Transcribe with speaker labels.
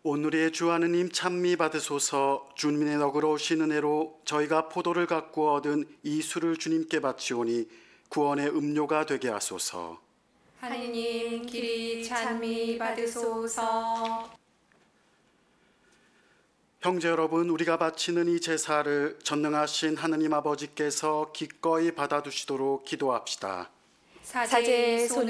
Speaker 1: 오늘의 주 하느님 찬미 받으소서. 주님의 너그러우신 은혜로 저희가 포도를 갖고 얻은 이 술을 주님께 바치오니 구원의 음료가 되게 하소서.
Speaker 2: 하느님 길이 찬미 받으소서.
Speaker 1: 형제 여러분, 우리가 바치는 이 제사를 전능하신 하느님 아버지께서 기꺼이 받아주시도록 기도합시다.
Speaker 2: 사제의 손을